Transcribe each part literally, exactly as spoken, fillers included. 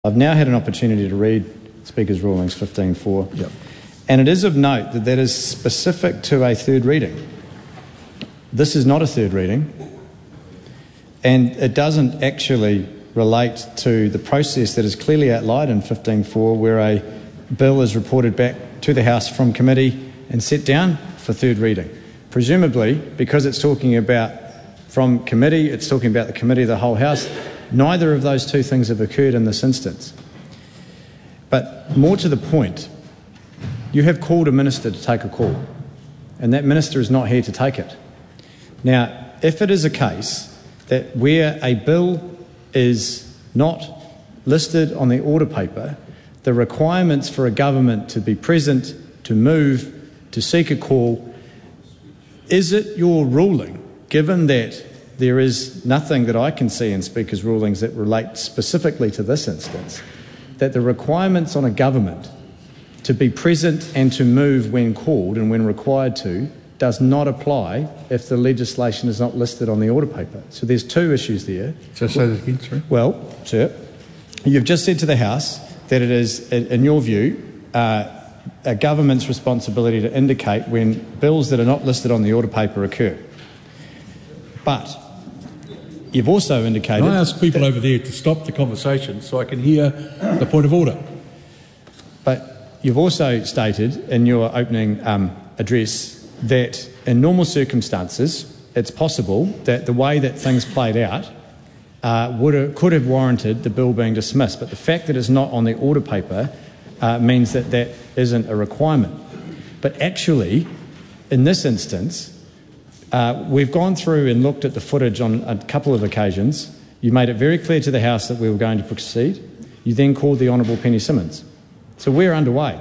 I've now had an opportunity to read Speaker's Rulings fifteen four, yep. and it is of note that that is specific to a third reading. This is not a third reading, and it doesn't actually relate to the process that is clearly outlined in fifteen four, where a bill is reported back to the House from committee and set down for third reading. Presumably, because it's talking about from committee, it's talking about the committee of the whole House. Neither of those two things have occurred in this instance. But more to the point, you have called a minister to take a call, and that minister is not here to take it. Now, if it is a case that where a bill is not listed on the order paper, the requirements for a government to be present, to move, to seek a call, is it your ruling, given that there is nothing that I can see in Speaker's rulings that relate specifically to this instance, that the requirements on a government to be present and to move when called and when required to does not apply if the legislation is not listed on the order paper? So there's two issues there. So say that again, sorry. Well, sir, you've just said to the House that it is, in your view, uh, a government's responsibility to indicate when bills that are not listed on the order paper occur. But you've also indicated... Can I ask people over there to stop the conversation so I can hear the point of order? But you've also stated in your opening um, address that in normal circumstances it's possible that the way that things played out uh, would have, could have warranted the bill being dismissed. But the fact that it's not on the order paper uh, means that that isn't a requirement. But actually, in this instance, Uh, we've gone through and looked at the footage on a couple of occasions. You made it very clear to the House that we were going to proceed. You then called the Honourable Penny Simmonds. So we're underway.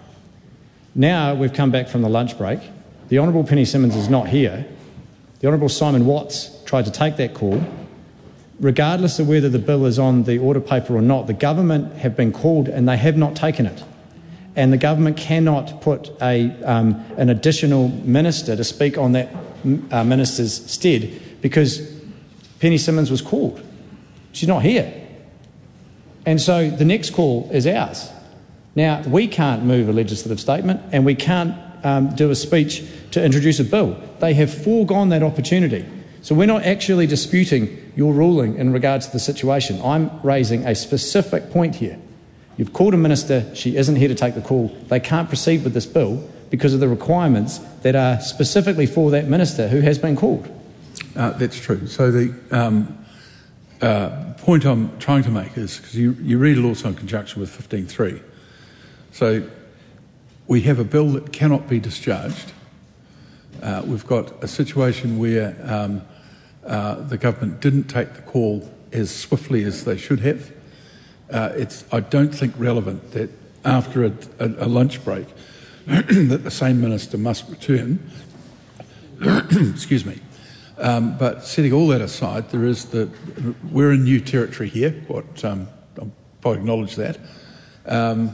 Now we've come back from the lunch break. The Honourable Penny Simmonds is not here. The Honourable Simon Watts tried to take that call. Regardless of whether the bill is on the order paper or not, the government have been called and they have not taken it. And the government cannot put a, um, an additional minister to speak on that Uh, minister's stead because Penny Simmonds was called. She's not here. And so the next call is ours. Now, we can't move a legislative statement and we can't um, do a speech to introduce a bill. They have foregone that opportunity. So we're not actually disputing your ruling in regards to the situation. I'm raising a specific point here. You've called a minister, she isn't here to take the call. They can't proceed with this bill because of the requirements that are specifically for that minister who has been called. Uh, that's true. So the um, uh, point I'm trying to make is, because you, you read it also in conjunction with fifteen three, so we have a bill that cannot be discharged. Uh, we've got a situation where um, uh, the government didn't take the call as swiftly as they should have. Uh, it's, I don't think, relevant that after a, a, a lunch break that the same minister must return. Excuse me. Um, but setting all that aside, there is the we're in new territory here. What um, I'll acknowledge that. Um,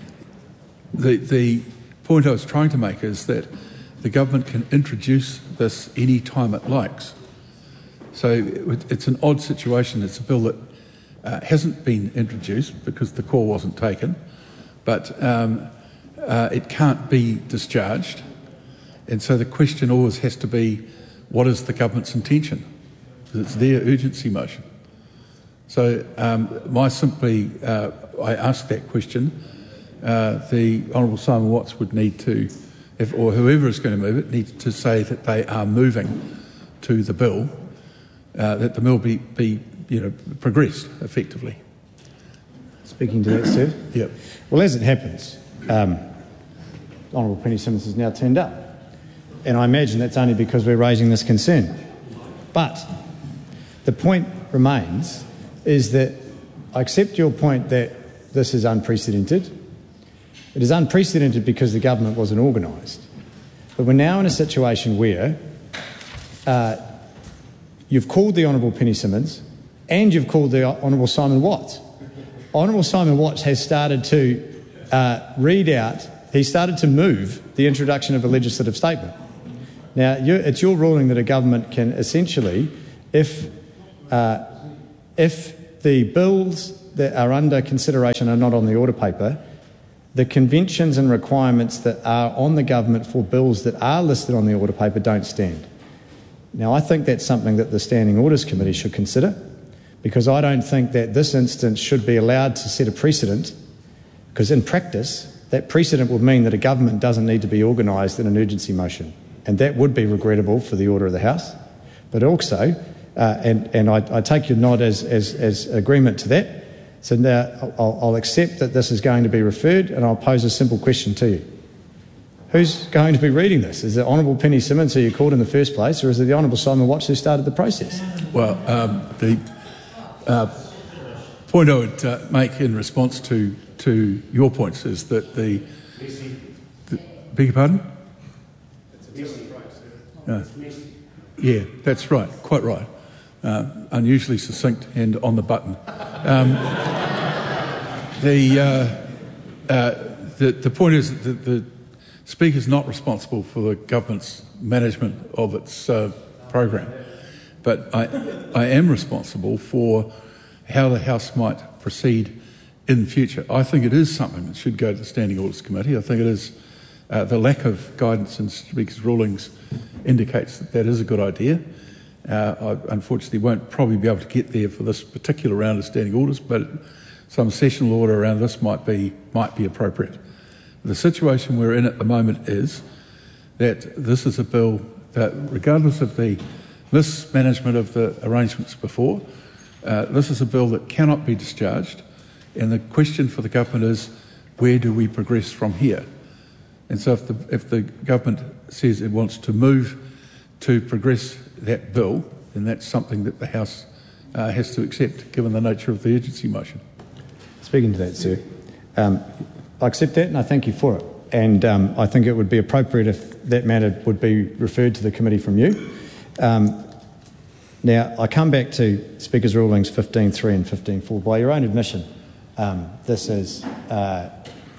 the the point I was trying to make is that the government can introduce this any time it likes. So it, it's an odd situation. It's a bill that uh, hasn't been introduced because the call wasn't taken, but um, Uh, it can't be discharged, and so the question always has to be, what is the government's intention? Because it's their urgency motion. So um, my simply, uh, I ask that question. Uh, the Honourable Simon Watts would need to, if, or whoever is going to move it, needs to say that they are moving to the bill, uh, that the bill be, be, you know, progressed effectively. Speaking to that, sir. Yep. Well, as it happens, Um, Honourable Penny Simmonds has now turned up, and I imagine that's only because we're raising this concern. But the point remains is that I accept your point that this is unprecedented. It is unprecedented because the government wasn't organised. But we're now in a situation where uh, you've called the Honourable Penny Simmonds and you've called the Honourable Simon Watts. Honourable Simon Watts has started to Uh, read out, he started to move the introduction of a legislative statement. Now, you, it's your ruling that a government can essentially, if uh, if the bills that are under consideration are not on the order paper, the conventions and requirements that are on the government for bills that are listed on the order paper don't stand. Now, I think that's something that the Standing Orders Committee should consider, because I don't think that this instance should be allowed to set a precedent, because in practice, that precedent would mean that a government doesn't need to be organised in an urgency motion, and that would be regrettable for the order of the House. But also, uh, and, and I, I take your nod as, as, as agreement to that, so now I'll, I'll accept that this is going to be referred, and I'll pose a simple question to you. Who's going to be reading this? Is it Honourable Penny Simmons, who you called in the first place, or is it the Honourable Simon Watts, who started the process? Well, um, the uh, point I would uh, make in response to, to your points is that the... the beg your pardon? Uh, yeah, that's right, quite right. Uh, unusually succinct and on the button. Um, the, uh, uh, the the point is that the Speaker is not responsible for the government's management of its uh, program, but I, I am responsible for how the House might proceed in the future. I think it is something that should go to the Standing Orders Committee. I think it is uh, the lack of guidance in Speaker's rulings indicates that that is a good idea. Uh, I unfortunately won't probably be able to get there for this particular round of standing orders, but some sessional order around this might be might be appropriate. The situation we're in at the moment is that this is a bill that, regardless of the mismanagement of the arrangements before, uh, this is a bill that cannot be discharged, and the question for the government is, where do we progress from here? And so if the, if the government says it wants to move to progress that bill, then that's something that the House uh, has to accept, given the nature of the urgency motion. Speaking to that, sir, um, I accept that and I thank you for it. And um, I think it would be appropriate if that matter would be referred to the committee from you. Um, now, I come back to Speaker's rulings fifteen three and fifteen four. By your own admission, um, this is uh,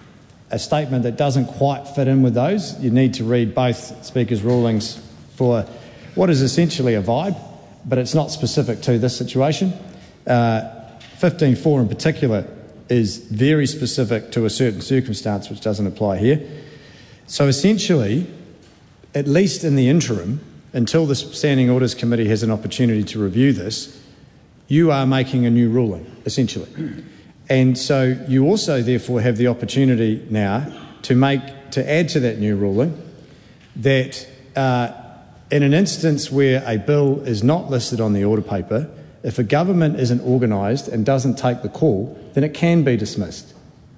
a statement that doesn't quite fit in with those. You need to read both Speaker's rulings for what is essentially a vibe, but it's not specific to this situation. Uh, fifteen four in particular is very specific to a certain circumstance which doesn't apply here. So essentially, at least in the interim, until the Standing Orders Committee has an opportunity to review this, you are making a new ruling, essentially. And so you also therefore have the opportunity now to make, to add to that new ruling that uh, in an instance where a bill is not listed on the order paper, if a government isn't organised and doesn't take the call, then it can be dismissed.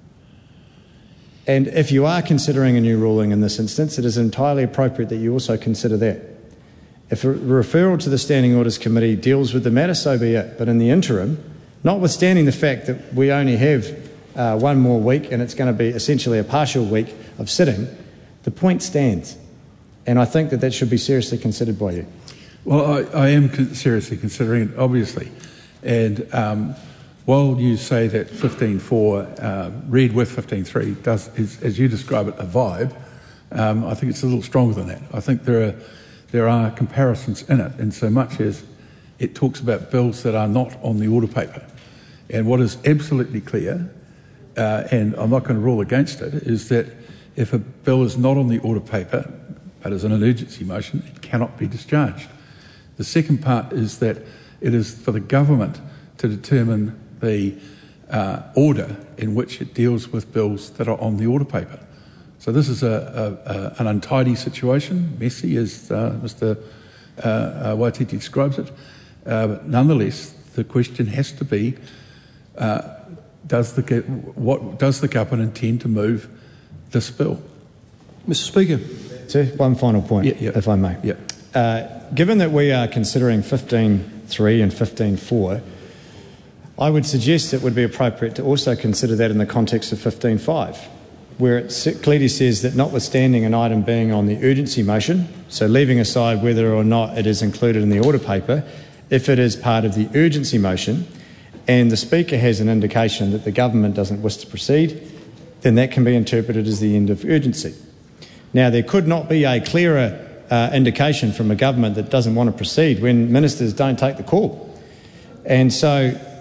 And if you are considering a new ruling in this instance, it is entirely appropriate that you also consider that. If a referral to the Standing Orders Committee deals with the matter, so be it. But in the interim, notwithstanding the fact that we only have uh, one more week and it's going to be essentially a partial week of sitting, the point stands. And I think that that should be seriously considered by you. Well, I, I am con- seriously considering it, obviously. And um, while you say that fifteen four, uh, read with fifteen three, does, is, as you describe it, a vibe, um, I think it's a little stronger than that. I think there are, there are comparisons in it, in so much as it talks about bills that are not on the order paper. And what is absolutely clear, uh, and I'm not going to rule against it, is that if a bill is not on the order paper, but is in an urgency motion, it cannot be discharged. The second part is that it is for the government to determine the uh, order in which it deals with bills that are on the order paper. So this is a, a, a, an untidy situation, messy as uh, Mister Uh, uh, Waititi describes it. Uh, but nonetheless, the question has to be, uh, does the what does the government intend to move this bill? Mister Speaker. Sir, one final point, yeah, yeah. if I may. Yeah. Uh, given that we are considering fifteen three and fifteen four, I would suggest it would be appropriate to also consider that in the context of fifteen five, where it clearly says that notwithstanding an item being on the urgency motion, so leaving aside whether or not it is included in the order paper, if it is part of the urgency motion and the Speaker has an indication that the government doesn't wish to proceed, then that can be interpreted as the end of urgency. Now, there could not be a clearer uh, indication from a government that doesn't want to proceed when ministers don't take the call. And so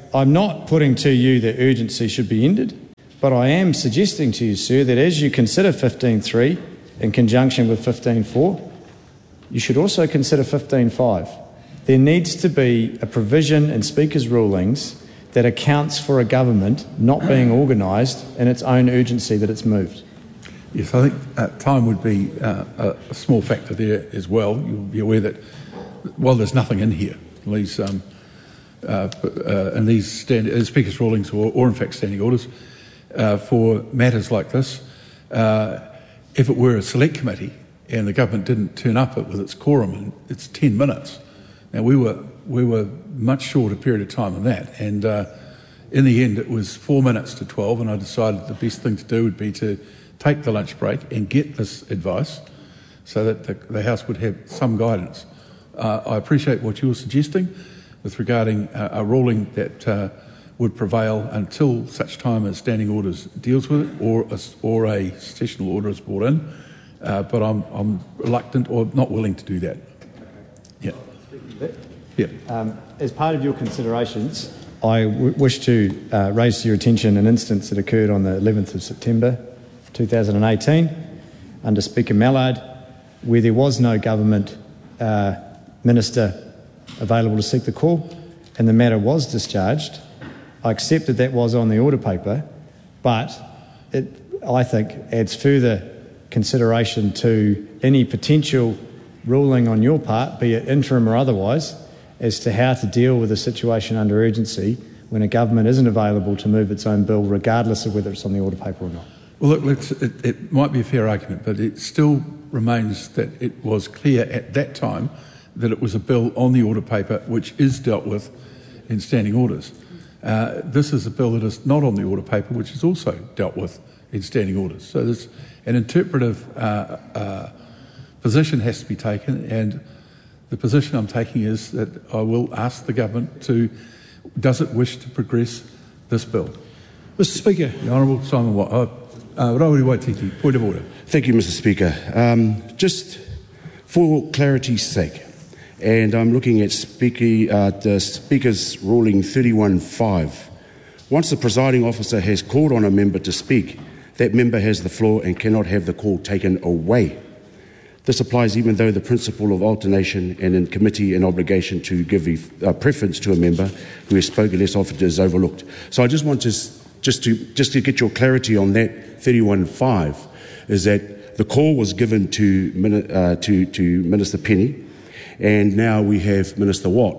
I'm not putting to you that urgency should be ended, but I am suggesting to you, sir, that as you consider fifteen point three in conjunction with fifteen point four, you should also consider fifteen point five. There needs to be a provision in Speaker's rulings that accounts for a government not being organised in its own urgency that it's moved. Yes, I think uh, time would be uh, a, a small factor there as well. You'll be aware that while there's nothing in here, these um, uh, uh, in these stand, uh, Speaker's rulings or, or in fact standing orders uh, for matters like this, uh, if it were a select committee and the government didn't turn up with its quorum in its ten minutes, now we were we were much shorter period of time than that, and uh, in the end it was four minutes to twelve, and I decided the best thing to do would be to take the lunch break and get this advice so that the, the House would have some guidance. Uh, I appreciate what you're suggesting with regarding uh, a ruling that uh, would prevail until such time as standing orders deals with it or a, or a sessional order is brought in, uh, but I'm, I'm reluctant or not willing to do that. Yeah. Yeah. Um, as part of your considerations, I w- wish to uh, raise to your attention an instance that occurred on the eleventh of September two thousand eighteen under Speaker Mallard, where there was no government uh, minister available to seek the call and the matter was discharged. I accept that that was on the order paper, but it, I think, adds further consideration to any potential ruling on your part, be it interim or otherwise, as to how to deal with a situation under urgency when a government isn't available to move its own bill, regardless of whether it's on the order paper or not. Well, look, let's, it, it might be a fair argument, but it still remains that it was clear at that time that it was a bill on the order paper which is dealt with in standing orders. Uh, this is a bill that is not on the order paper which is also dealt with in standing orders. So there's an interpretive uh, uh, position has to be taken, and the position I'm taking is that I will ask the government to, does it wish to progress this bill? Mister Speaker. The Honourable Simon White. Uh, uh, Rawiri Waititi, point of order. Thank you, Mister Speaker. Um, just for clarity's sake, and I'm looking at speaker, uh, the Speaker's ruling thirty-one five. Once the presiding officer has called on a member to speak, that member has the floor and cannot have the call taken away. This applies even though the principle of alternation and in committee an obligation to give a preference to a member who has spoken less often is overlooked. So I just want to just to just to get your clarity on that thirty-one five, is that the call was given to uh, to to Minister Penny, and now we have Minister Watt,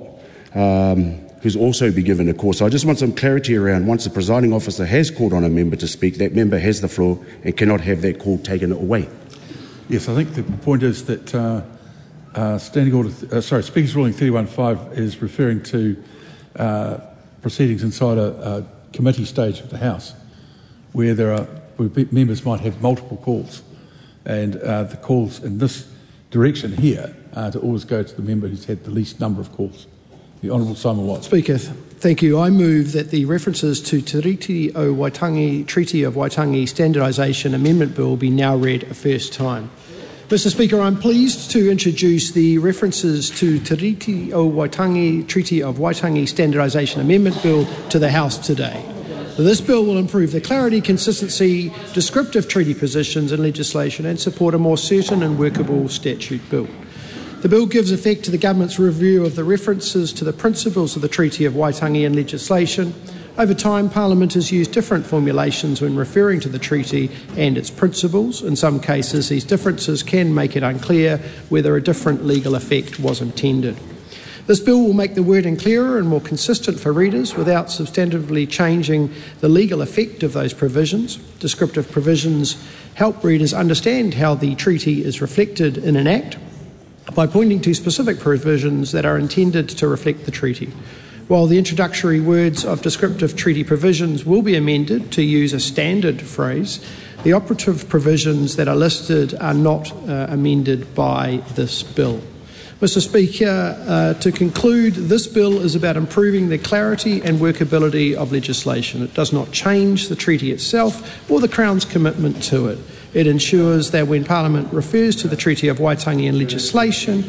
um, who's also been given a call. So I just want some clarity around, once the presiding officer has called on a member to speak, that member has the floor and cannot have that call taken away. Yes, I think the point is that uh, uh, standing order, th- uh, sorry, Speaker's ruling thirty-one five is referring to uh, proceedings inside a, a committee stage of the House, where there are where members might have multiple calls, and uh, the calls in this direction here are to always go to the member who's had the least number of calls. The Honourable Simon White. Speaker, thank you. I move that the references to Te Reti o Waitangi, Treaty of Waitangi Standardisation Amendment Bill be now read a first time. Mister Speaker, I'm pleased to introduce the references to Te Reti o Waitangi, Treaty of Waitangi Standardisation Amendment Bill to the House today. This bill will improve the clarity, consistency, descriptive treaty positions and legislation and support a more certain and workable statute bill. The bill gives effect to the government's review of the references to the principles of the Treaty of Waitangi in legislation. Over time, Parliament has used different formulations when referring to the treaty and its principles. In some cases, these differences can make it unclear whether a different legal effect was intended. This bill will make the wording clearer and more consistent for readers without substantively changing the legal effect of those provisions. Descriptive provisions help readers understand how the treaty is reflected in an act by pointing to specific provisions that are intended to reflect the treaty. While the introductory words of descriptive treaty provisions will be amended to use a standard phrase, the operative provisions that are listed are not uh, amended by this bill. Mister Speaker, uh, to conclude, this bill is about improving the clarity and workability of legislation. It does not change the treaty itself or the Crown's commitment to it. It ensures that when Parliament refers to the Treaty of Waitangi in legislation,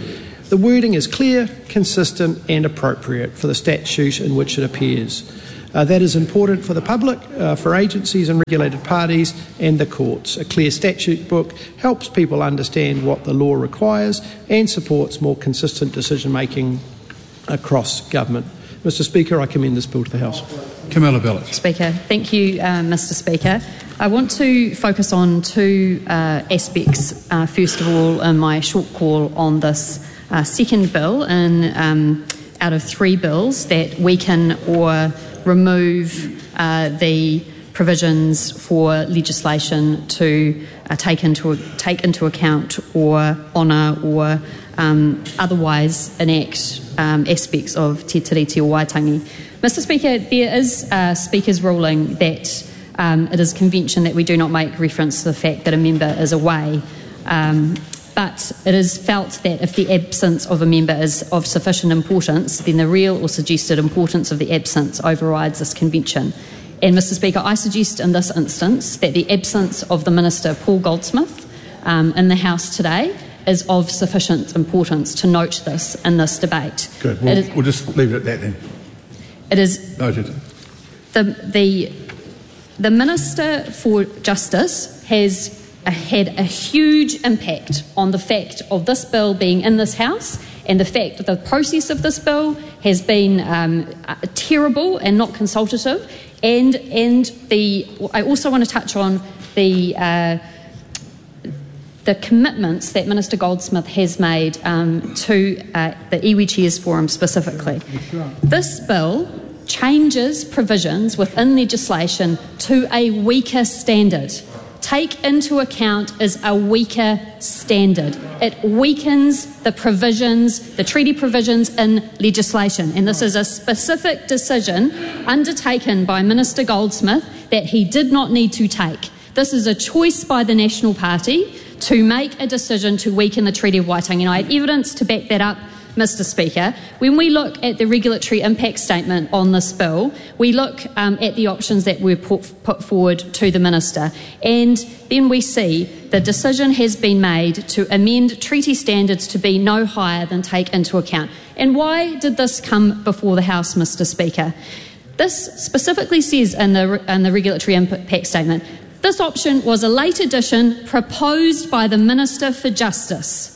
The wording is clear, consistent and appropriate for the statute in which it appears. Uh, that is important for the public, uh, for agencies and regulated parties and the courts. A clear statute book helps people understand what the law requires and supports more consistent decision-making across government. Mister Speaker, I commend this bill to the House. Camilla Bellis. Speaker, thank you, uh, Mister Speaker. I want to focus on two uh, aspects. Uh, first of all, in my short call on this uh, second bill, and um, out of three bills that weaken or remove uh, the provisions for legislation to uh, take into take into account or honour or um, otherwise enact um, aspects of Te Tiriti o Waitangi. Mister Speaker, there is a Speaker's ruling that um, it is convention that we do not make reference to the fact that a member is away. Um, But it is felt that if the absence of a member is of sufficient importance, then the real or suggested importance of the absence overrides this convention. And, Mister Speaker, I suggest in this instance that the absence of the Minister, Paul Goldsmith, um, in the House today is of sufficient importance to note this in this debate. Good. We'll, is, we'll just leave it at that then. It is noted. The, the, the Minister for Justice has had a huge impact on the fact of this bill being in this House, and the fact that the process of this bill has been um, uh, terrible and not consultative. And and the I also want to touch on the uh, the commitments that Minister Goldsmith has made um, to uh, the Iwi Chairs Forum specifically. This bill changes provisions within legislation to a weaker standard. Take into account is a weaker standard. It weakens the provisions, the treaty provisions in legislation. And this is a specific decision undertaken by Minister Goldsmith that he did not need to take. This is a choice by the National Party to make a decision to weaken the Treaty of Waitangi. And I have evidence to back that up, Mister Speaker. When we look at the regulatory impact statement on this bill, we look um, at the options that were put, put forward to the Minister, and then we see the decision has been made to amend treaty standards to be no higher than take into account. And why did this come before the House, Mister Speaker? This specifically says in the, in the regulatory impact statement, this option was a late addition proposed by the Minister for Justice.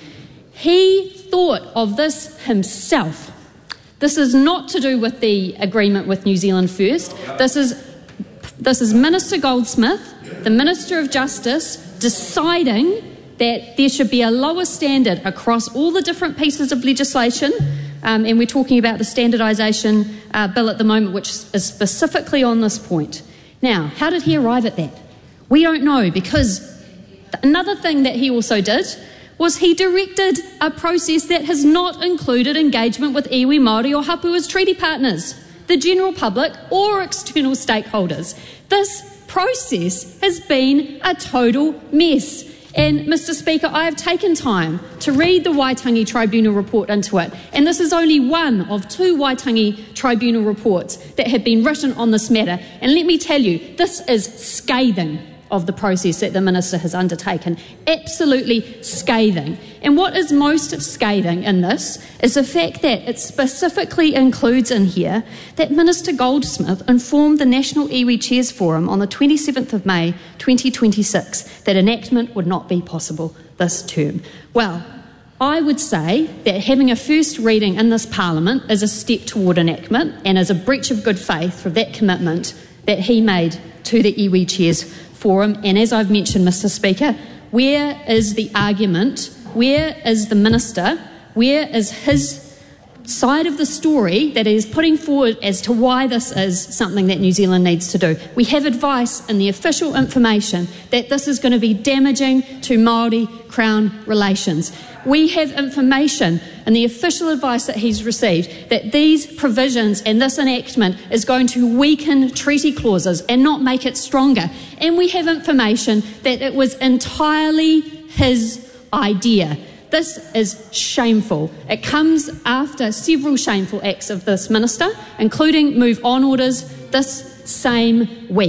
He thought of this himself. This is not to do with the agreement with New Zealand First. This is, this is Minister Goldsmith, the Minister of Justice, deciding that there should be a lower standard across all the different pieces of legislation, um, and we're talking about the standardisation uh, bill at the moment, which is specifically on this point. Now, how did he arrive at that? We don't know, because another thing that he also did was he directed a process that has not included engagement with iwi, Māori or Hapua's treaty partners, the general public or external stakeholders. This process has been a total mess. And, Mister Speaker, I have taken time to read the Waitangi Tribunal report into it, and this is only one of two Waitangi Tribunal reports that have been written on this matter. And let me tell you, this is scathing of the process that the Minister has undertaken. Absolutely scathing. And what is most scathing in this is the fact that it specifically includes in here that Minister Goldsmith informed the National Iwi Chairs Forum on the twenty-seventh of May twenty twenty-six that enactment would not be possible this term. Well, I would say that having a first reading in this Parliament is a step toward enactment and is a breach of good faith for that commitment that he made to the Iwi Chairs Forum. And as I've mentioned, Mister Speaker, where is the argument? Where is the Minister? Where is his side of the story that he is putting forward as to why this is something that New Zealand needs to do? We have advice in the official information that this is going to be damaging to Māori-Crown relations. We have information in the official advice that he's received that these provisions and this enactment is going to weaken treaty clauses and not make it stronger. And we have information that it was entirely his idea. This is shameful. It comes after several shameful acts of this Minister, including move on orders this same week.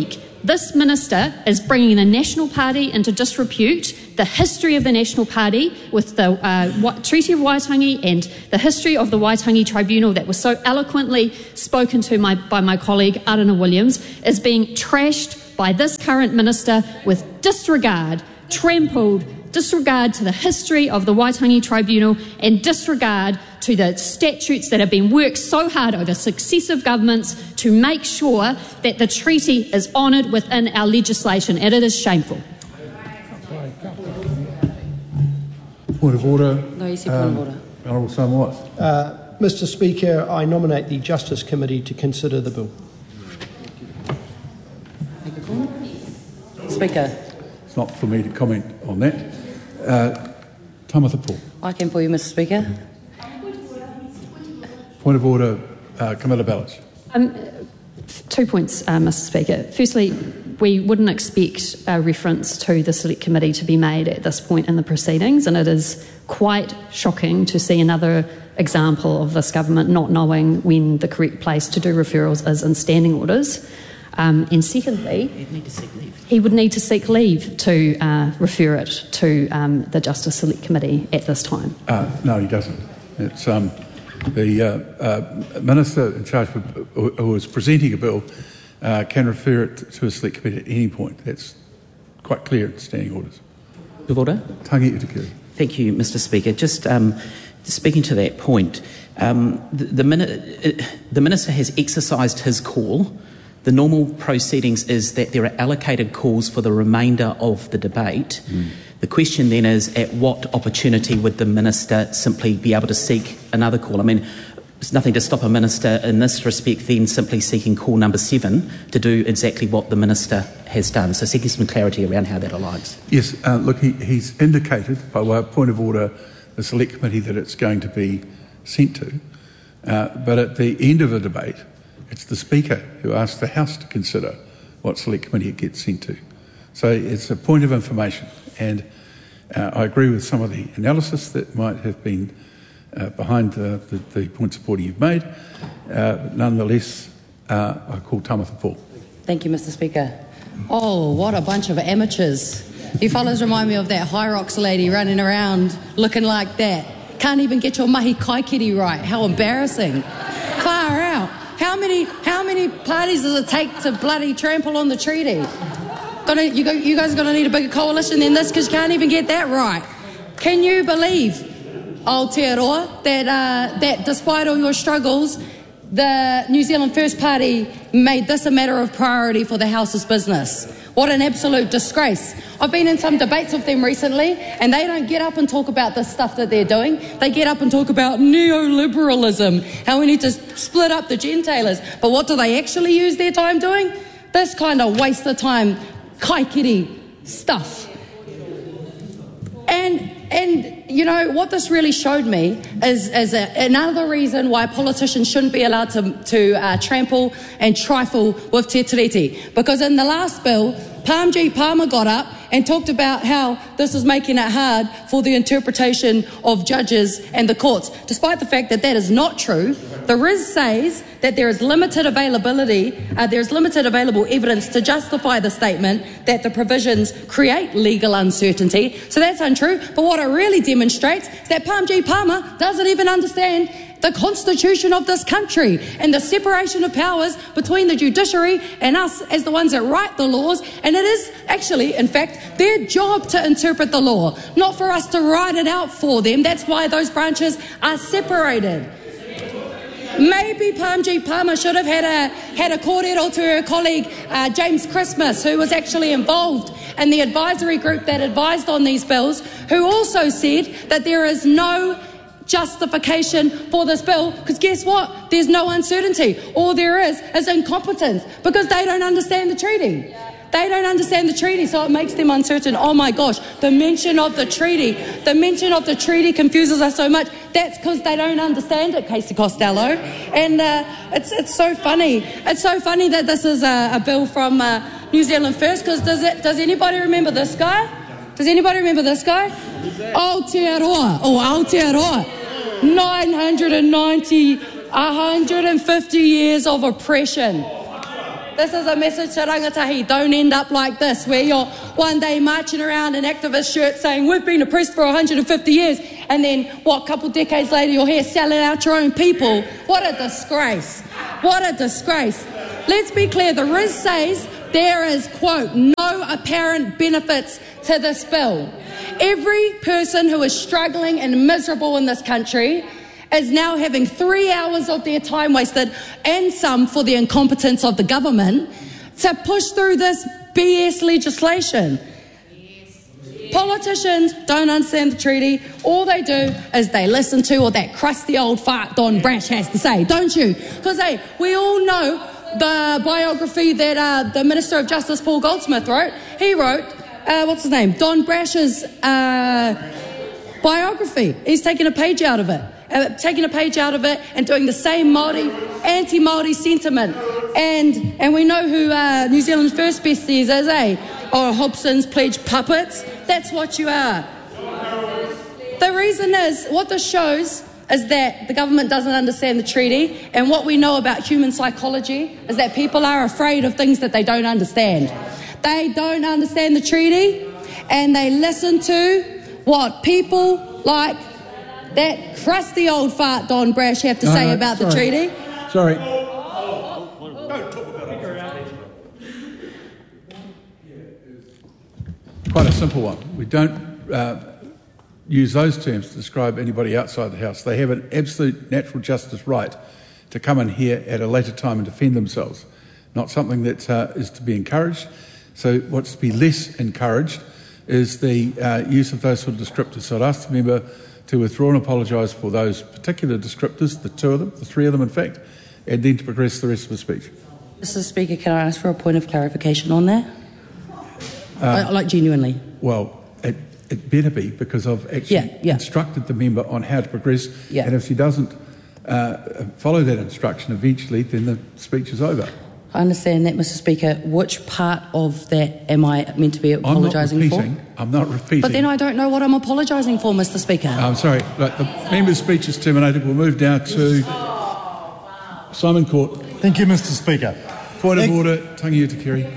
This minister is bringing the National Party into disrepute, the history of the National Party with the uh, Treaty of Waitangi and the history of the Waitangi Tribunal that was so eloquently spoken to my, by my colleague Arana Williams is being trashed by this current minister with disregard, trampled, disregard to the history of the Waitangi Tribunal and disregard to the statutes that have been worked so hard over successive governments to make sure that the treaty is honoured within our legislation, and it is shameful. Point of order. No, you said point of order. Honourable Samoa. Uh, Mister Speaker, I nominate the Justice Committee to consider the bill. Speaker. It's not for me to comment on that. Uh, Tamatha Paul. I can for you, Mister Speaker. Point of order, uh, Camilla Ballas. Um, two points, uh, Mister Speaker. Firstly, we wouldn't expect a reference to the Select Committee to be made at this point in the proceedings, and it is quite shocking to see another example of this government not knowing when the correct place to do referrals is in standing orders. Um, and secondly, he would need to seek leave to uh, refer it to um, the Justice Select Committee at this time. Uh, no, he doesn't. It's um, the uh, uh, minister in charge of, who is presenting a bill uh, can refer it to a Select Committee at any point. That's quite clear in standing orders. Of order. Tangi Utikuri. Thank you, Mister Speaker. Just um, speaking to that point, um, the, the, mini- the minister has exercised his call. The normal proceedings is that there are allocated calls for the remainder of the debate. Mm. The question then is, at what opportunity would the minister simply be able to seek another call? I mean, there's nothing to stop a minister in this respect then simply seeking call number seven to do exactly what the minister has done. So seeking some clarity around how that aligns. Yes, uh, look, he, he's indicated by way of point of order the Select Committee that it's going to be sent to. Uh, but at the end of the debate, it's the Speaker who asks the House to consider what Select Committee it gets sent to. So it's a point of information, and uh, I agree with some of the analysis that might have been uh, behind the, the, the points of order you've made. Uh, but nonetheless, uh, I call Tamatha Paul. Thank you, Mister Speaker. Oh, what a bunch of amateurs. You fellas remind me of that High Rocks lady running around looking like that. Can't even get your mahi kaikiri right. How embarrassing. Far out. How many how many parties does it take to bloody trample on the treaty? Gonna, you, go, you guys are going to need a bigger coalition than this because you can't even get that right. Can you believe, Aotearoa, that, uh, that despite all your struggles, the New Zealand First Party made this a matter of priority for the House's business? What an absolute disgrace. I've been in some debates with them recently, and they don't get up and talk about the stuff that they're doing. They get up and talk about neoliberalism, how we need to split up the gentailers. But what do they actually use their time doing? This kind of waste of time, kaikiri stuff. And, and you know, what this really showed me is, is a, another reason why politicians shouldn't be allowed to, to uh, trample and trifle with Te Tiriti. Because in the last bill, Parmjit Parma got up and talked about how this is making it hard for the interpretation of judges and the courts. Despite the fact that that is not true, the R I S says that there is limited availability, uh, there is limited available evidence to justify the statement that the provisions create legal uncertainty. So that's untrue. But what it really demonstrates is that Parmjit Parma doesn't even understand the constitution of this country and the separation of powers between the judiciary and us as the ones that write the laws. And it is actually, in fact, their job to interpret the law, not for us to write it out for them. That's why those branches are separated. Maybe Parmjit Parma should have had a had a kōrero to her colleague uh, James Christmas, who was actually involved in the advisory group that advised on these bills, who also said that there is no justification for this bill, because guess what? There's no uncertainty. All there is is incompetence, because they don't understand the treaty. They don't understand the treaty, so it makes them uncertain. Oh my gosh, the mention of the treaty, the mention of the treaty confuses us so much. That's because they don't understand it, Casey Costello. And uh, it's it's so funny. It's so funny that this is a, a bill from uh, New Zealand First, because does it, does anybody remember this guy? Does anybody remember this guy? Aotearoa. Oh, Aotearoa. nine hundred ninety, one hundred fifty years of oppression. This is a message to rangatahi. Don't end up like this, where you're one day marching around in activist shirts saying we've been oppressed for one hundred fifty years, and then, what, a couple decades later you're here selling out your own people. What a disgrace. What a disgrace. Let's be clear, the R I S says there is, quote, no apparent benefits to this bill. Every person who is struggling and miserable in this country is now having three hours of their time wasted, and some for the incompetence of the government, to push through this B S legislation. Politicians don't understand the treaty. All they do is they listen to what that crusty old fart Don Brash has to say, don't you? Because, hey, we all know the biography that uh, the Minister of Justice, Paul Goldsmith, wrote. He wrote, uh, what's his name? Don Brash's uh, biography. He's taken a page out of it. Uh, taking a page out of it and doing the same Māori, anti-Māori sentiment. And and we know who uh, New Zealand's first besties is, eh? Or Hobson's pledge puppets. That's what you are. The reason is, what this shows is that the government doesn't understand the treaty, and what we know about human psychology is that people are afraid of things that they don't understand. They don't understand the treaty, and they listen to what people like that crusty old fart Don Brash have to no, say no, about sorry. the treaty. Sorry. Quite a simple one. We don't uh, use those terms to describe anybody outside the House. They have an absolute natural justice right to come in here at a later time and defend themselves. Not something that uh, is to be encouraged. So what's to be less encouraged is the uh, use of those sort of descriptors. So I'd ask the member to withdraw and apologise for those particular descriptors, the two of them, the three of them in fact, and then to progress the rest of the speech. Mister Speaker, can I ask for a point of clarification on that? Uh, like genuinely. Well, it, it better be, because I've actually yeah, yeah. instructed the member on how to progress, yeah. and if she doesn't uh, follow that instruction eventually, then the speech is over. I understand that, Mister Speaker. Which part of that am I meant to be apologising for? I'm not repeating. But then I don't know what I'm apologising for, Mister Speaker. I'm sorry. Right, the member's speech is terminated. We'll move now to Simon Court. Thank you, Mister Speaker. Point of order, Tangi Utakiri.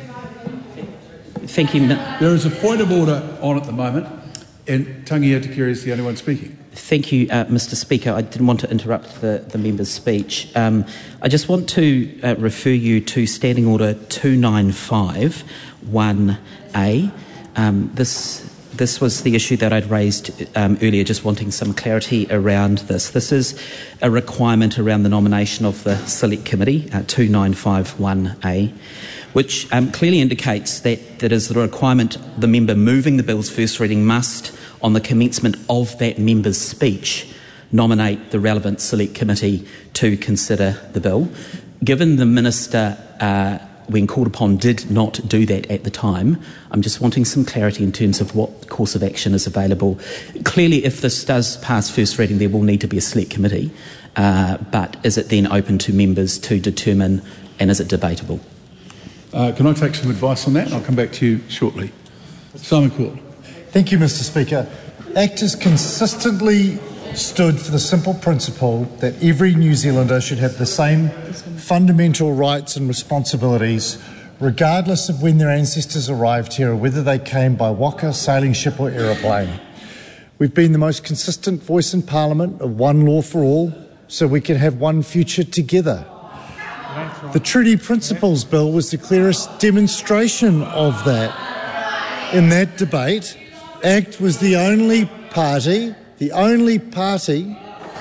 Thank you. There is a point of order on at the moment, and Tangi Utakiri is the only one speaking. Thank you, uh, Mister Speaker. I didn't want to interrupt the, the member's speech. Um, I just want to uh, refer you to Standing Order two nine five one A. Um, this this was the issue that I'd raised um, earlier, just wanting some clarity around this. This is a requirement around the nomination of the Select Committee, uh, two nine five one A, which um, clearly indicates that that is the requirement the member moving the bill's first reading must, on the commencement of that member's speech, nominate the relevant Select Committee to consider the bill. Given the Minister, uh, when called upon, did not do that at the time, I'm just wanting some clarity in terms of what course of action is available. Clearly, if this does pass first reading, there will need to be a Select Committee, uh, but is it then open to members to determine, and is it debatable? Uh, can I take some advice on that? And I'll come back to you shortly. Simon Court. Thank you, Mister Speaker. ACT has consistently stood for the simple principle that every New Zealander should have the same fundamental rights and responsibilities, regardless of when their ancestors arrived here or whether they came by waka, sailing ship or aeroplane. We've been the most consistent voice in Parliament of one law for all, so we can have one future together. The Treaty Principles Bill was the clearest demonstration of that. In that debate, ACT was the only party, the only party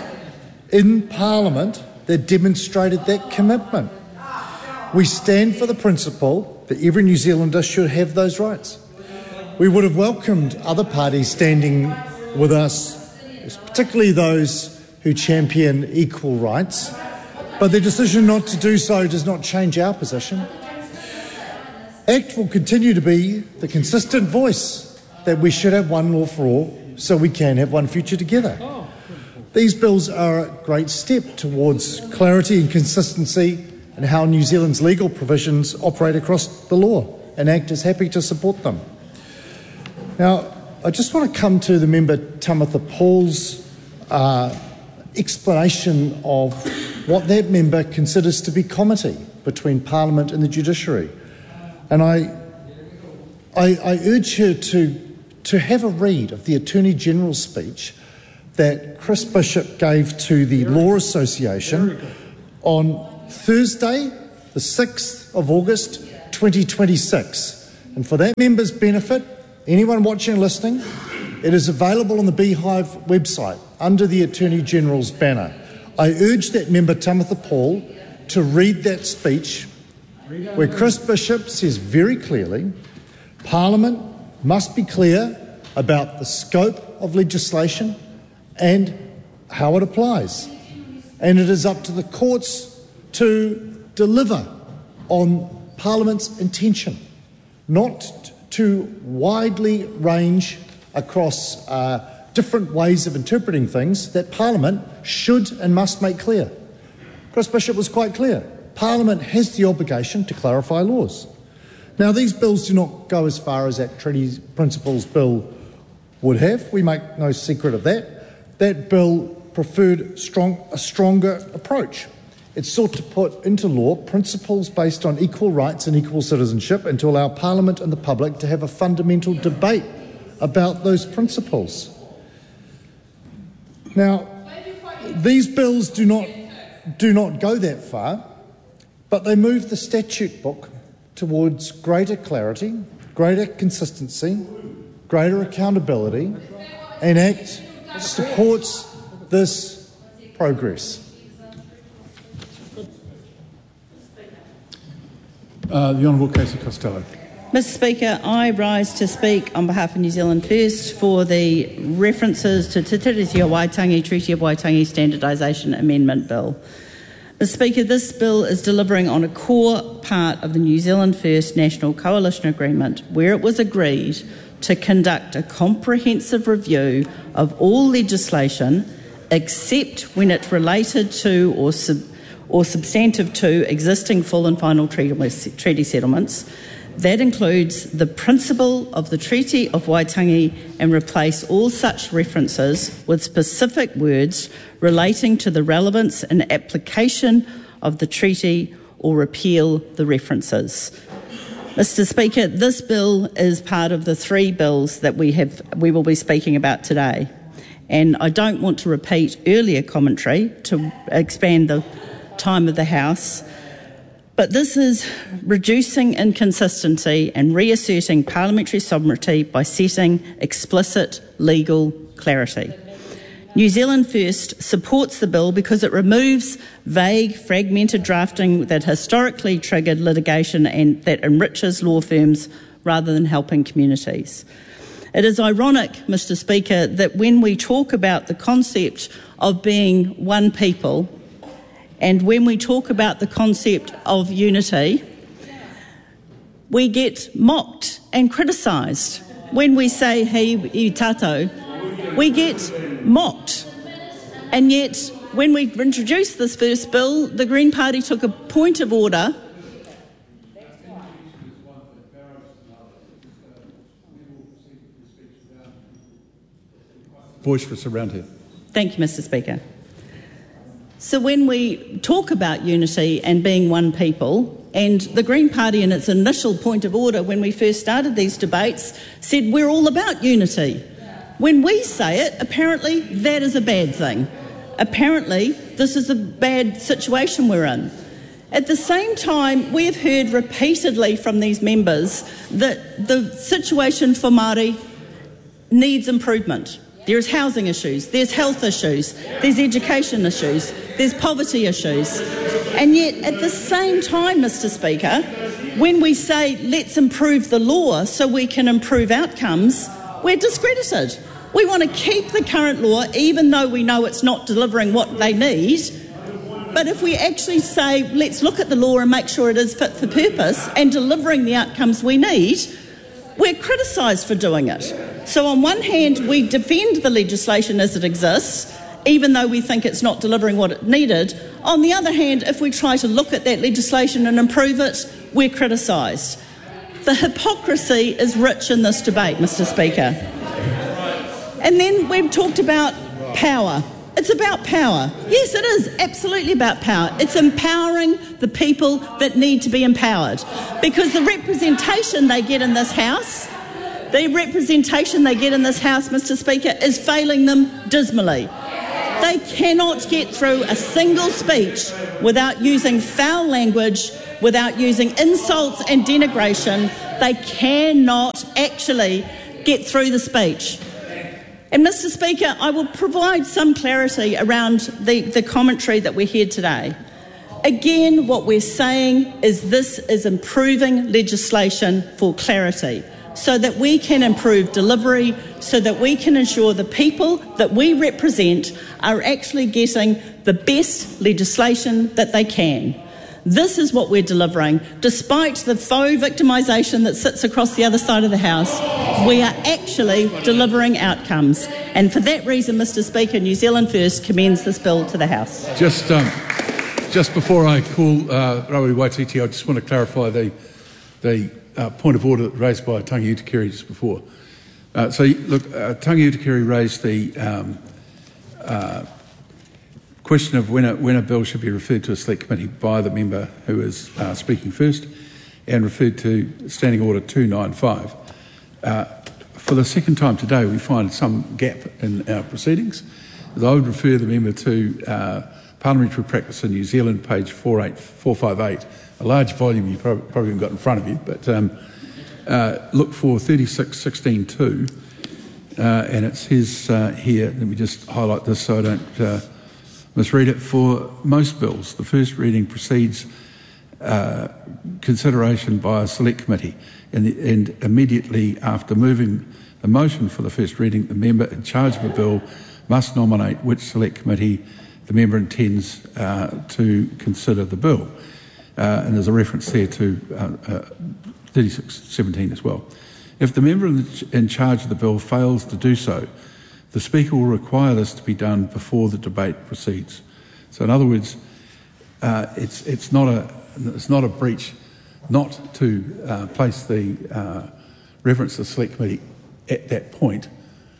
in Parliament that demonstrated that commitment. We stand for the principle that every New Zealander should have those rights. We would have welcomed other parties standing with us, particularly those who champion equal rights, but their decision not to do so does not change our position. ACT will continue to be the consistent voice that we should have one law for all so we can have one future together. These bills are a great step towards clarity and consistency in how New Zealand's legal provisions operate across the law, and ACT is happy to support them. Now, I just want to come to the member Tamitha Paul's uh, explanation of what that member considers to be comity, between Parliament and the judiciary. And I, I, I urge her to, to have a read of the Attorney General's speech that Chris Bishop gave to the Law Association on Thursday, the sixth of August, twenty twenty-six. And for that member's benefit, anyone watching and listening, it is available on the Beehive website under the Attorney General's banner. I urge that member, Timothy Paul, to read that speech where Chris Bishop says very clearly Parliament must be clear about the scope of legislation and how it applies. And it is up to the courts to deliver on Parliament's intention, not to widely range across uh, different ways of interpreting things that Parliament should and must make clear. Chris Bishop was quite clear. Parliament has the obligation to clarify laws. Now, these bills do not go as far as that Treaty Principles Bill would have. We make no secret of that. That bill preferred strong, a stronger approach. It sought to put into law principles based on equal rights and equal citizenship and to allow Parliament and the public to have a fundamental debate about those principles. Now, these bills do not, do not go that far, but they move the statute book towards greater clarity, greater consistency, greater accountability, and Act supports this progress. Uh, the Honourable Casey Costello. Mister Speaker, I rise to speak on behalf of New Zealand First for the references to Te Tiriti o Waitangi Treaty of Waitangi Standardisation Amendment Bill. Mister Speaker, this bill is delivering on a core part of the New Zealand First National Coalition Agreement, where it was agreed to conduct a comprehensive review of all legislation except when it related to or, sub, or substantive to existing full and final treaty, treaty settlements. That includes the principle of the Treaty of Waitangi and replace all such references with specific words relating to the relevance and application of the treaty or repeal the references. Mister Speaker, this bill is part of the three bills that we have we will be speaking about today. And I don't want to repeat earlier commentary to expand the time of the House, but this is reducing inconsistency and reasserting parliamentary sovereignty by setting explicit legal clarity. New Zealand First supports the bill because it removes vague, fragmented drafting that historically triggered litigation and that enriches law firms rather than helping communities. It is ironic, Mister Speaker, that when we talk about the concept of being one people and when we talk about the concept of unity, we get mocked and criticised. When we say hei i tātou, we get mocked. And yet, when we introduced this first bill, the Green Party took a point of order. Boisterous around here. Thank you, Mister Speaker. So when we talk about unity and being one people, and the Green Party in its initial point of order when we first started these debates said we're all about unity. When we say it, apparently that is a bad thing. Apparently this is a bad situation we're in. At the same time, we have heard repeatedly from these members that the situation for Māori needs improvement. There's housing issues, there's health issues, there's education issues, there's poverty issues. And yet, at the same time, Mister Speaker, when we say let's improve the law so we can improve outcomes, we're discredited. We want to keep the current law even though we know it's not delivering what they need. But if we actually say let's look at the law and make sure it is fit for purpose and delivering the outcomes we need, we're criticised for doing it. So on one hand, we defend the legislation as it exists, even though we think it's not delivering what it needed. On the other hand, if we try to look at that legislation and improve it, we're criticised. The hypocrisy is rich in this debate, Mister Speaker. And then we've talked about power. It's about power. Yes, it is absolutely about power. It's empowering the people that need to be empowered, because the representation they get in this House, the representation they get in this House, Mister Speaker, is failing them dismally. They cannot get through a single speech without using foul language, without using insults and denigration. They cannot actually get through the speech. And, Mister Speaker, I will provide some clarity around the, the commentary that we heard today. Again, what we're saying is this is improving legislation for clarity, so that we can improve delivery, so that we can ensure the people that we represent are actually getting the best legislation that they can. This is what we're delivering. Despite the faux victimisation that sits across the other side of the House, we are actually delivering outcomes. And for that reason, Mister Speaker, New Zealand First commends this bill to the House. Just, um, just before I call uh, Rawiri Waititi, I just want to clarify the, the uh, point of order raised by Tangi Utikere just before. Uh, so, look, uh, Tangi Utikere raised the um, uh, question of when a, when a bill should be referred to a select committee by the member who is uh, speaking first, and referred to Standing Order two ninety-five. Uh, for the second time today, we find some gap in our proceedings. I would refer the member to uh, Parliamentary Practice in New Zealand, page four eight four five eight, a large volume you probably, probably haven't got in front of you, but um, uh, look for thirty-six sixteen two, uh, and it says uh, here, let me just highlight this so I don't uh, misread it. For most bills, the first reading precedes uh, consideration by a select committee, and, the, and immediately after moving the motion for the first reading, the member in charge of a bill must nominate which select committee the member intends uh, to consider the bill. Uh, and there's a reference there to uh, uh, thirty-six seventeen as well. If the member in charge of the bill fails to do so, the Speaker will require this to be done before the debate proceeds. So, in other words, uh, it's it's not a it's not a breach not to uh, place the uh, reference to the Select Committee at that point,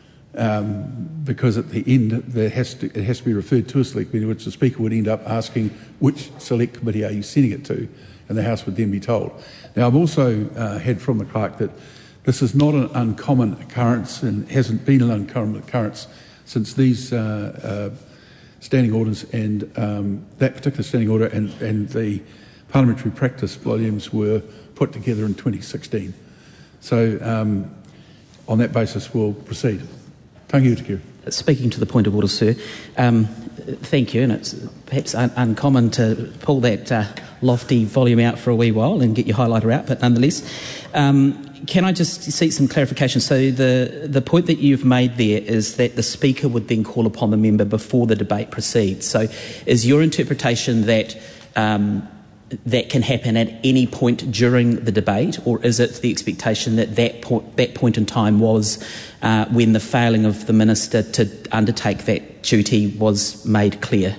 um, because at the end there has to it has to be referred to a Select Committee, which the Speaker would end up asking which Select Committee are you sending it to, and the House would then be told. Now, I've also uh, had from the clerk that this is not an uncommon occurrence, and hasn't been an uncommon occurrence since these uh, uh, standing orders and um, that particular standing order and, and the parliamentary practice volumes were put together in twenty sixteen. So um, on that basis, we'll proceed. Tangi Utikere. Speaking to the point of order, sir, um, thank you, and it's perhaps un- uncommon to pull that uh, lofty volume out for a wee while and get your highlighter out, but nonetheless, um, can I just seek some clarification? So the, the point that you've made there is that the Speaker would then call upon the member before the debate proceeds. So is your interpretation that um, that can happen at any point during the debate, or is it the expectation that that, po- that point in time was uh, when the failing of the Minister to undertake that duty was made clear?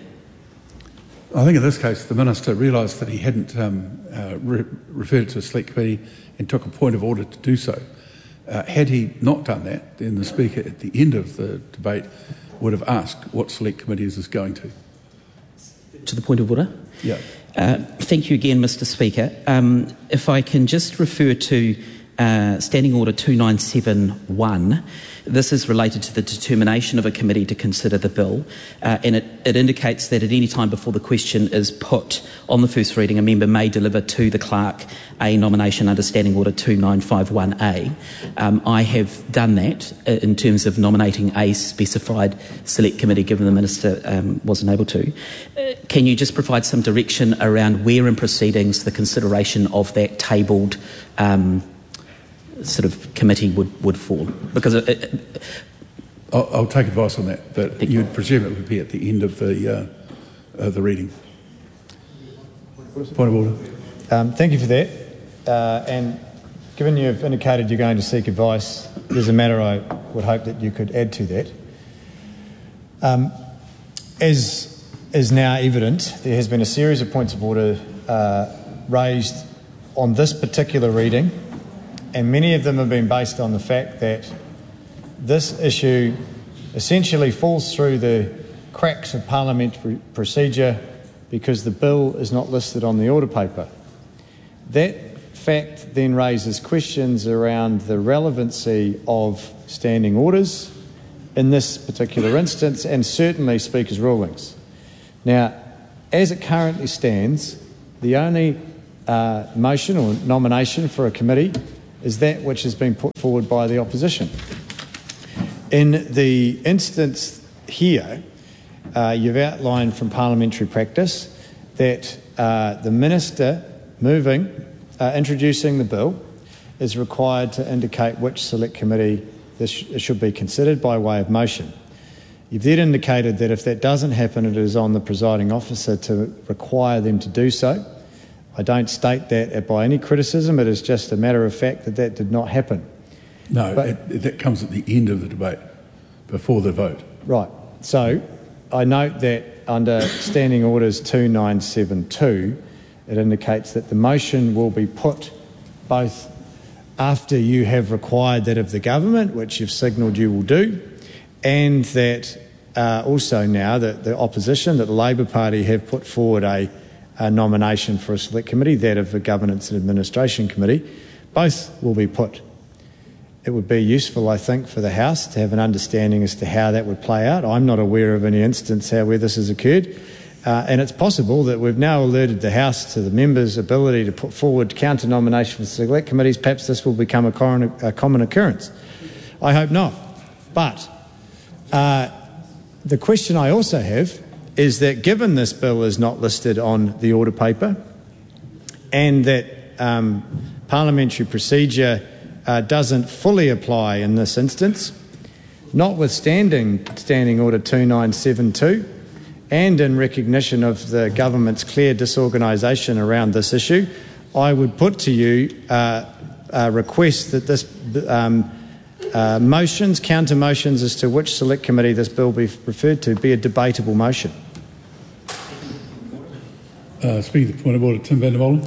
I think in this case the Minister realised that he hadn't um, uh, re- referred to a select committee and took a point of order to do so. Uh, had he not done that, then the Speaker at the end of the debate would have asked what select committee is this going to. To the point of order? Yeah. Uh, thank you again, Mister Speaker. Um, if I can just refer to uh, Standing Order two nine seven one, this is related to the determination of a committee to consider the bill, uh, and it, it indicates that at any time before the question is put on the first reading, a member may deliver to the clerk a nomination under Standing Order two nine five one A. Um, I have done that in terms of nominating a specified select committee, given the Minister um, wasn't able to. Uh, can you just provide some direction around where in proceedings the consideration of that tabled um, sort of committee would, would fall? Because it, it, I'll, I'll take advice on that, but you would presume it would be at the end of the uh, uh, the reading. Point of order. Um, thank you for that. Uh, and given you've indicated you're going to seek advice, there's a matter I would hope that you could add to that. Um, as is now evident, there has been a series of points of order uh, raised on this particular reading, and many of them have been based on the fact that this issue essentially falls through the cracks of parliamentary procedure because the bill is not listed on the order paper. That fact then raises questions around the relevancy of standing orders in this particular instance, and certainly Speaker's rulings. Now, as it currently stands, the only uh, motion or nomination for a committee is that which has been put forward by the opposition. In the instance here, uh, you've outlined from parliamentary practice that uh, the minister moving, uh, introducing the bill is required to indicate which select committee this sh- should be considered by way of motion. You've then indicated that if that doesn't happen, it is on the presiding officer to require them to do so. I don't state that by any criticism. It is just a matter of fact that that did not happen. No, but, it, it, that comes at the end of the debate, before the vote. Right. So I note that under Standing Orders two nine seven two, it indicates that the motion will be put both after you have required that of the government, which you've signalled you will do, and that uh, also now that the opposition, that the Labor Party have put forward a, a nomination for a select committee, that of the Governance and Administration Committee, both will be put. It would be useful, I think, for the House to have an understanding as to how that would play out. I'm not aware of any instance how where this has occurred, uh, and it's possible that we've now alerted the House to the members' ability to put forward counter-nomination for select committees. Perhaps this will become a common, a common occurrence. I hope not. But uh, the question I also have is that given this bill is not listed on the order paper and that um, parliamentary procedure Uh, doesn't fully apply in this instance, notwithstanding Standing Order two nine seven two, and in recognition of the government's clear disorganisation around this issue, I would put to you uh, a request that this um, uh, motions, counter motions as to which select committee this bill be referred to, be a debatable motion. Uh, speaking to the point of order, Tim van der Molen.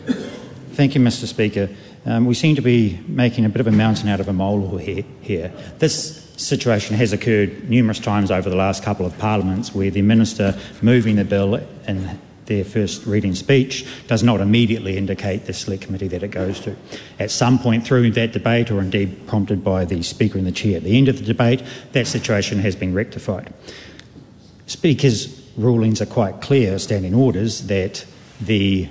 Thank you, Mister Speaker. Um, we seem to be making a bit of a mountain out of a molehill here, here. This situation has occurred numerous times over the last couple of parliaments where the minister moving the bill in their first reading speech does not immediately indicate the select committee that it goes to. At some point through that debate, or indeed prompted by the Speaker and the Chair at the end of the debate, that situation has been rectified. Speaker's rulings are quite clear, standing orders, that the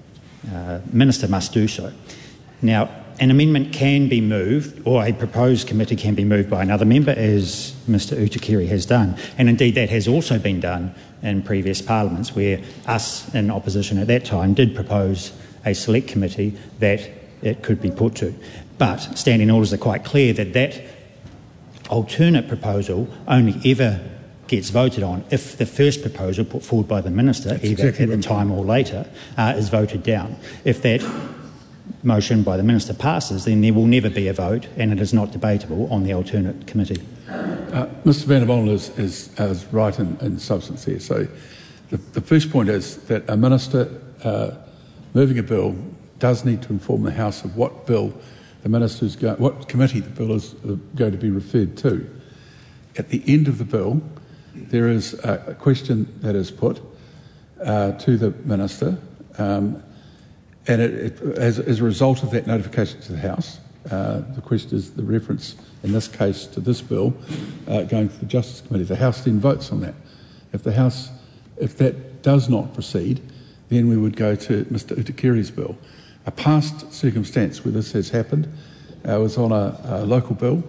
uh, minister must do so. Now, an amendment can be moved, or a proposed committee can be moved by another member, as Mr Utikere has done. And indeed that has also been done in previous parliaments, where us in opposition at that time did propose a select committee that it could be put to. But standing orders are quite clear that that alternate proposal only ever gets voted on if the first proposal put forward by the minister, That's either exactly at the time or later, uh, is voted down. If that motion by the minister passes, then there will never be a vote and it is not debatable on the alternate committee. Uh, Mr van der Molen is, is, is right in, in substance here. So the, the first point is that a minister uh, moving a bill does need to inform the House of what bill the minister is going, what committee the bill is going to be referred to. At the end of the bill, there is a, a question that is put uh, to the minister, um, and it, it, as, as a result of that notification to the House, uh, the question is the reference, in this case, to this bill uh, going to the Justice Committee. The House then votes on that. If the House, if that does not proceed, then we would go to Mr Utikere's bill. A past circumstance where this has happened uh, was on a, a local bill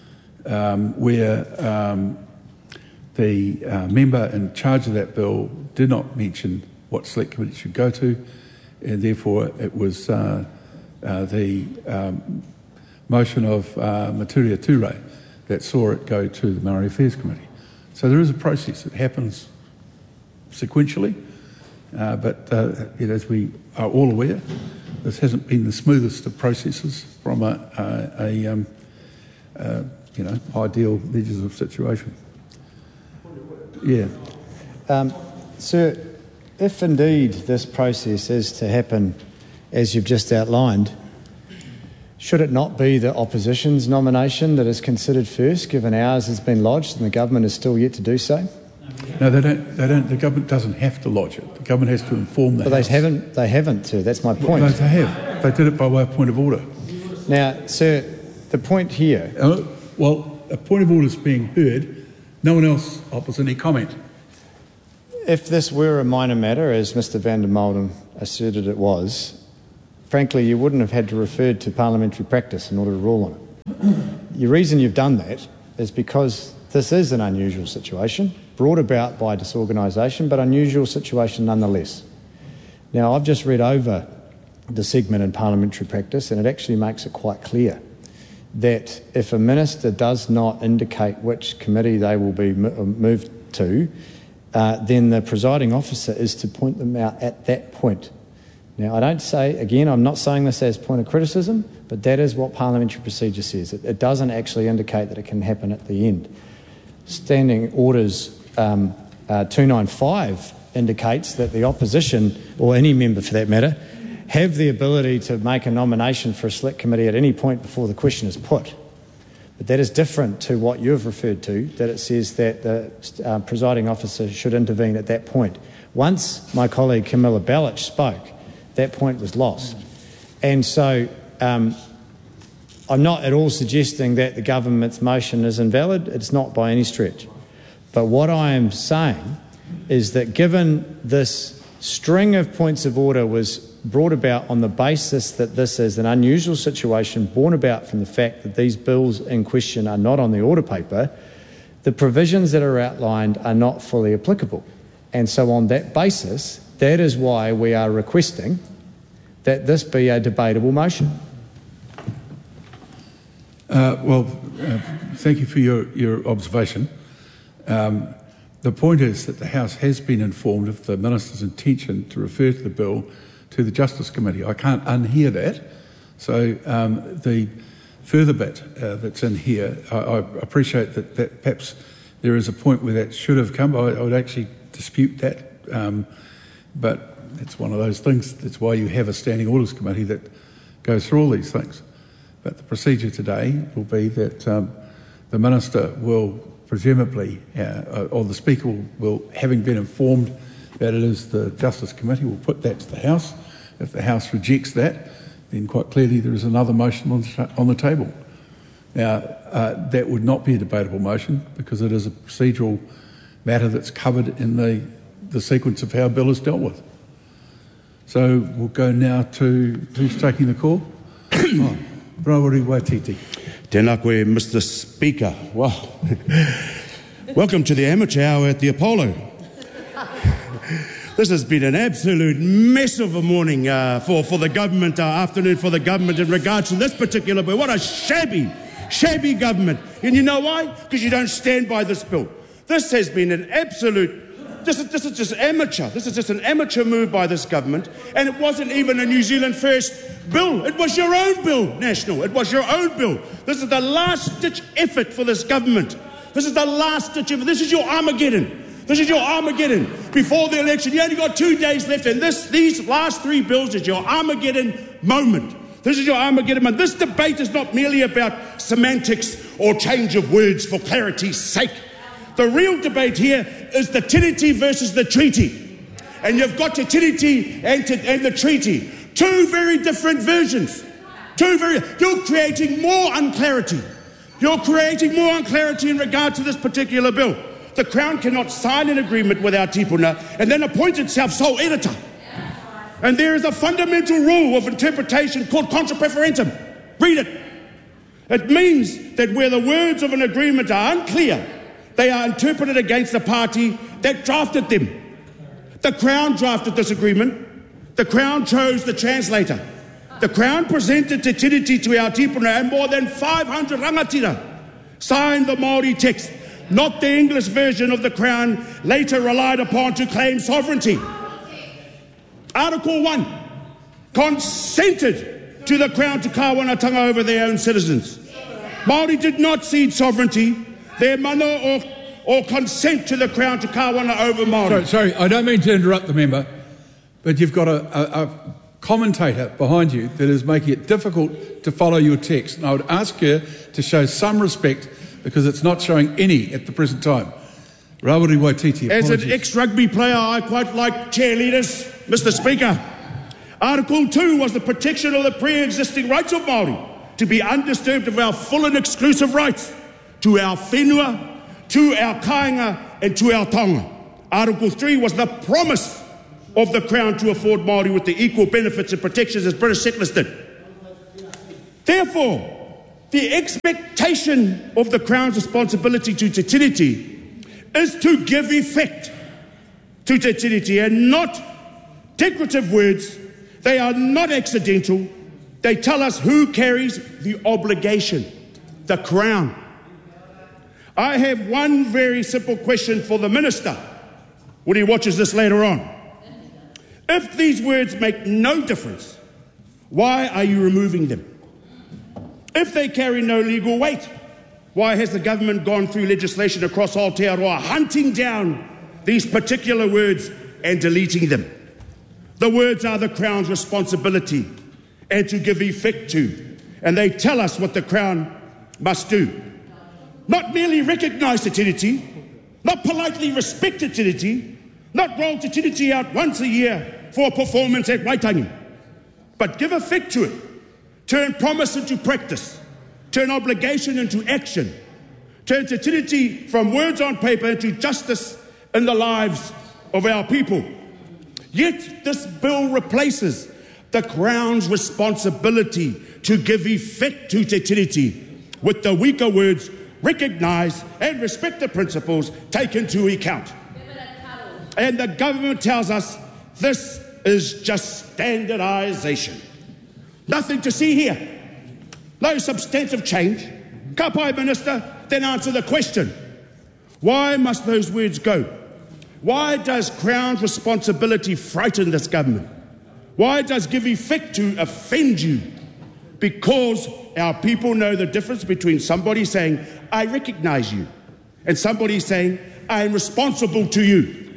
um, where um, the uh, member in charge of that bill did not mention what select committee it should go to, and therefore it was uh, uh, the um, motion of uh, Maturia Ture that saw it go to the Maori Affairs Committee. So there is a process. It happens sequentially, uh, but uh, you know, as we are all aware, this hasn't been the smoothest of processes from a, a, a um, uh, you know, ideal legislative situation. Yeah. Um, sir, if indeed this process is to happen as you've just outlined, should it not be the opposition's nomination that is considered first, given ours has been lodged and the government is still yet to do so? No, they don't. They don't. The government doesn't have to lodge it. The government has to inform the But House. they haven't. They haven't. To. That's my point. No, they have. They did it by way of point of order. Now, sir, the point here. Uh, well, a point of order is being heard. No one else offers any comment. If this were a minor matter, as Mr Van der Molen asserted it was, frankly, you wouldn't have had to refer to parliamentary practice in order to rule on it. The reason you've done that is because this is an unusual situation, brought about by disorganisation, but unusual situation nonetheless. Now, I've just read over the segment in parliamentary practice, and it actually makes it quite clear that if a minister does not indicate which committee they will be moved to, uh, then the presiding officer is to point them out at that point. Now, I don't say, again, I'm not saying this as point of criticism, but that is what parliamentary procedure says. It, it doesn't actually indicate that it can happen at the end. Standing Orders um, uh, two ninety-five indicates that the opposition, or any member for that matter, have the ability to make a nomination for a select committee at any point before the question is put. But that is different to what you've referred to, that it says that the uh, presiding officer should intervene at that point. Once my colleague Camilla Bellich spoke, that point was lost. And so um, I'm not at all suggesting that the government's motion is invalid. It's not by any stretch. But what I am saying is that given this string of points of order was brought about on the basis that this is an unusual situation born about from the fact that these bills in question are not on the order paper, the provisions that are outlined are not fully applicable. And so on that basis, that is why we are requesting that this be a debatable motion. Uh, well, uh, thank you for your, your observation. Um, the point is that the House has been informed of the Minister's intention to refer to the bill to the Justice Committee. I can't unhear that. So um, the further bit uh, that's in here, I, I appreciate that, that perhaps there is a point where that should have come. I, I would actually dispute that. Um, but it's one of those things. That's why you have a Standing Orders Committee that goes through all these things. But the procedure today will be that um, the Minister will presumably, uh, or the Speaker will, will, having been informed that it is the Justice Committee, will put that to the House. If the House rejects that, then quite clearly there is another motion on the, on the table. Now, uh, that would not be a debatable motion because it is a procedural matter that's covered in the, the sequence of how a bill is dealt with. So we'll go now to who's taking the call? Oh, Rawiri Waititi. Tēnā koe, Mister Speaker. Wow. Welcome to the amateur hour at the Apollo. This has been an absolute mess of a morning uh, for, for the government, uh, afternoon for the government in regards to this particular bill. What a shabby, shabby government. And you know why? Because you don't stand by this bill. This has been an absolute, this is, this is just amateur. This is just an amateur move by this government. And it wasn't even a New Zealand First bill. It was your own bill, National. It was your own bill. This is the last-ditch effort for this government. This is the last-ditch effort. This is your Armageddon. This is your Armageddon before the election. You only got two days left, and this, these last three bills is your Armageddon moment. This is your Armageddon moment. This debate is not merely about semantics or change of words for clarity's sake. The real debate here is the Tiriti versus the treaty. And you've got the Tiriti and, and the treaty. Two very different versions. Two very... You're creating more unclarity. You're creating more unclarity in regard to this particular bill. The Crown cannot sign an agreement with our tipuna and then appoint itself sole editor. And there is a fundamental rule of interpretation called contra preferentum. Read it. It means that where the words of an agreement are unclear, they are interpreted against the party that drafted them. The Crown drafted this agreement. The Crown chose the translator. The Crown presented Te Tiriti to our tipuna, and more than five hundred rangatira signed the Māori text. Not the English version of the Crown later relied upon to claim sovereignty. Article one consented to the Crown to kāwanatanga over their own citizens. Māori did not cede sovereignty, their mana or, or consent to the Crown to kāwana over Māori. Sorry, sorry, I don't mean to interrupt the member, but you've got a, a, a commentator behind you that is making it difficult to follow your text. And I would ask her to show some respect because it's not showing any at the present time. Rawiri Waititi, As apologies. an ex-rugby player, I quite like cheerleaders, Mister Speaker. Article two was the protection of the pre-existing rights of Māori to be undisturbed of our full and exclusive rights to our whenua, to our kāinga and to our taonga. Article three was the promise of the Crown to afford Māori with the equal benefits and protections as British settlers did. Therefore, the expectation of the Crown's responsibility to Te Tiriti is to give effect to Te Tiriti and not decorative words. They are not accidental. They tell us who carries the obligation, the Crown. I have one very simple question for the Minister when he watches this later on. If these words make no difference, why are you removing them? If they carry no legal weight, why has the government gone through legislation across Aotearoa hunting down these particular words and deleting them? The words are the Crown's responsibility and to give effect to, and they tell us what the Crown must do. Not merely recognise Te Tiriti, not politely respect Te Tiriti, not roll Te Tiriti out once a year for a performance at Waitangi, but give effect to it, turn promise into practice, turn obligation into action, turn Te Tiriti from words on paper into justice in the lives of our people. Yet this bill replaces the Crown's responsibility to give effect to Te Tiriti with the weaker words recognise and respect the principles taken into account. And the government tells us this is just standardisation. Nothing to see here. No substantive change. Ka pai, Minister, then answer the question. Why must those words go? Why does Crown's responsibility frighten this government? Why does give effect to offend you? Because our people know the difference between somebody saying, I recognise you, and somebody saying, I am responsible to you.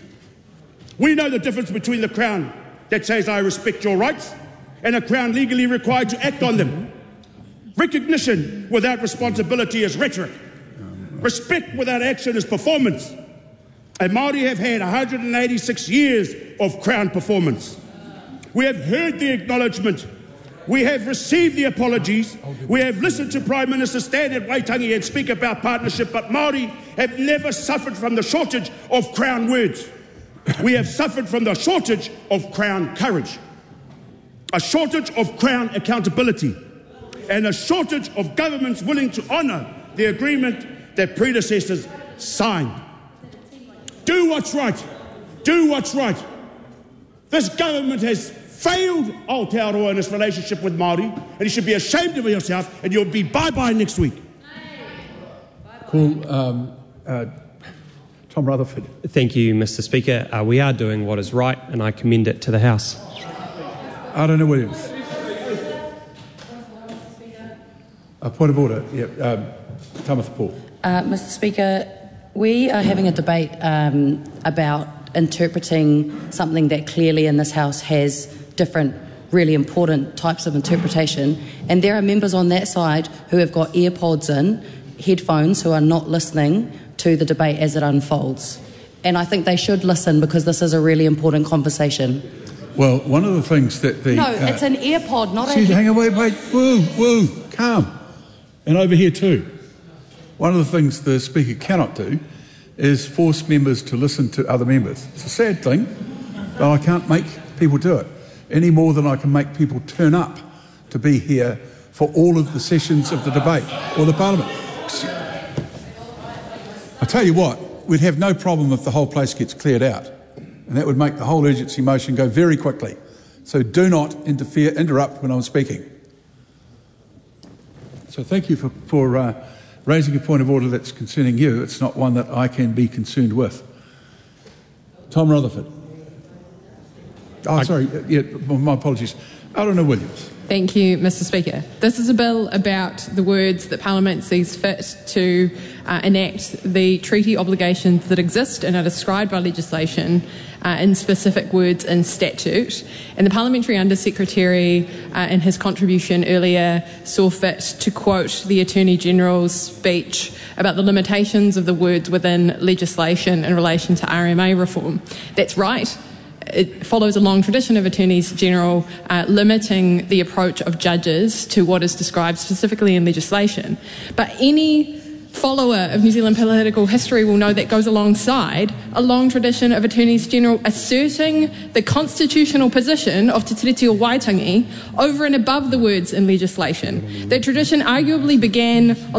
We know the difference between the Crown that says, I respect your rights, and a Crown legally required to act on them. Recognition without responsibility is rhetoric. Respect without action is performance. And Māori have had one hundred eighty-six years of Crown performance. We have heard the acknowledgement. We have received the apologies. We have listened to Prime Minister stand at Waitangi and speak about partnership, but Māori have never suffered from the shortage of Crown words. We have suffered from the shortage of Crown courage, a shortage of Crown accountability, and a shortage of governments willing to honour the agreement that predecessors signed. Do what's right. Do what's right. This government has failed Aotearoa in its relationship with Māori, and you should be ashamed of yourself, and you'll be bye-bye next week. Call um, uh, Tom Rutherford. Thank you, Mister Speaker. Uh, we are doing what is right, and I commend it to the House. Arana Williams. A point of order. Yep. Um, Tamatha Paul. Uh, Mister Speaker, we are having a debate um, about interpreting something that clearly in this House has different, really important types of interpretation, and there are members on that side who have got earpods in, headphones, who are not listening to the debate as it unfolds. And I think they should listen because this is a really important conversation. Well, one of the things that the... No, uh, it's an earpod, not excuse a... Hang on, wait, wait. Woo, woo, calm. And over here too. One of the things the Speaker cannot do is force members to listen to other members. It's a sad thing, but I can't make people do it any more than I can make people turn up to be here for all of the sessions of the debate or the Parliament. I tell you what, we'd have no problem if the whole place gets cleared out, and that would make the whole urgency motion go very quickly. So do not interfere, interrupt when I'm speaking. So thank you for, for uh, raising a point of order that's concerning you. It's not one that I can be concerned with. Tom Rutherford. Oh, sorry. Yeah, my apologies. Eleanor Williams. Thank you, Mister Speaker. This is a bill about the words that Parliament sees fit to uh, enact the treaty obligations that exist and are described by legislation uh, in specific words in statute. And the Parliamentary Under-Secretary, uh, in his contribution earlier, saw fit to quote the Attorney-General's speech about the limitations of the words within legislation in relation to R M A reform. That's right. It follows a long tradition of Attorneys General uh, limiting the approach of judges to what is described specifically in legislation. But any follower of New Zealand political history will know that goes alongside a long tradition of Attorneys General asserting the constitutional position of Te Tiriti o Waitangi over and above the words in legislation. That tradition arguably began on